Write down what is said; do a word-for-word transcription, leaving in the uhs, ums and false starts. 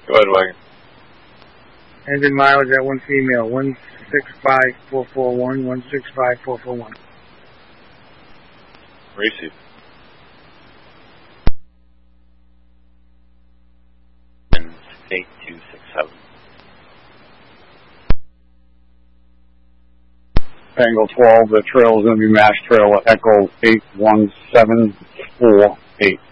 Go ahead, Wagon. Engine mileage at one female, one six five four four one, one six five four four one. Receive. eight two six seven. Tango twelve, the trail is going to be Mass Trail Echo eight one seven four eight.